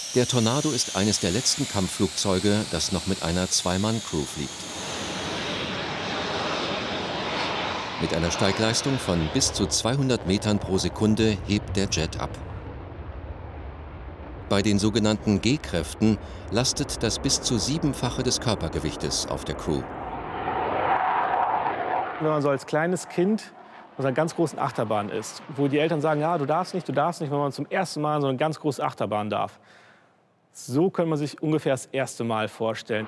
Der Tornado ist eines der letzten Kampfflugzeuge, das noch mit einer Zwei-Mann-Crew fliegt. Mit einer Steigleistung von bis zu 200 Metern pro Sekunde hebt der Jet ab. Bei den sogenannten G-Kräften lastet das bis zu 7-fache des Körpergewichtes auf der Crew. Wenn man so als kleines Kind auf einer ganz großen Achterbahn ist, wo die Eltern sagen, ja, du darfst nicht, wenn man zum ersten Mal so eine ganz große Achterbahn darf. So kann man sich ungefähr das erste Mal vorstellen.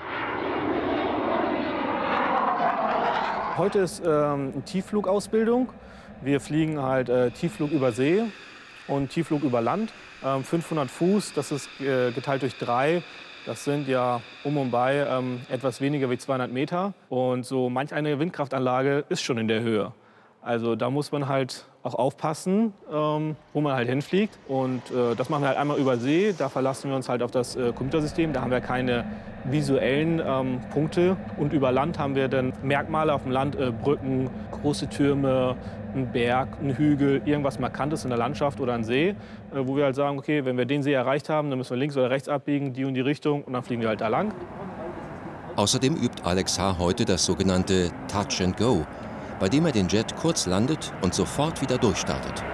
Heute ist eine Tiefflugausbildung. Wir fliegen halt Tiefflug über See und Tiefflug über Land. 500 Fuß, das ist geteilt durch 3. Das sind ja und bei etwas weniger wie 200 Meter. Und so manch eine Windkraftanlage ist schon in der Höhe. Also da muss man halt auch aufpassen, wo man halt hinfliegt. Und das machen wir halt einmal über See. Da verlassen wir uns halt auf das Computersystem. Da haben wir keine visuellen Punkte. Und über Land haben wir dann Merkmale auf dem Land, Brücken, große Türme, ein Berg, ein Hügel, irgendwas Markantes in der Landschaft oder ein See, wo wir halt sagen, okay, wenn wir den See erreicht haben, dann müssen wir links oder rechts abbiegen, die und die Richtung, und dann fliegen wir halt da lang. Außerdem übt Alex H. heute das sogenannte Touch and Go, bei dem er den Jet kurz landet und sofort wieder durchstartet.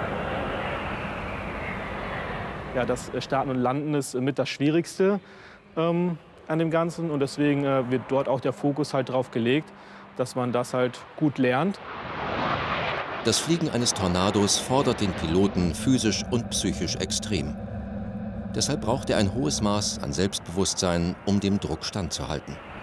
Ja, das Starten und Landen ist mit das Schwierigste an dem Ganzen, und deswegen wird dort auch der Fokus halt drauf gelegt, dass man das halt gut lernt. Das Fliegen eines Tornados fordert den Piloten physisch und psychisch extrem. Deshalb braucht er ein hohes Maß an Selbstbewusstsein, um dem Druck standzuhalten.